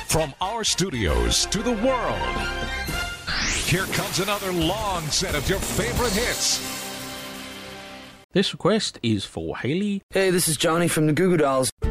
From our studios to the world, here comes another long set of your favorite hits. This request is for Haley. Hey, this is Johnny from the Goo Goo Dolls.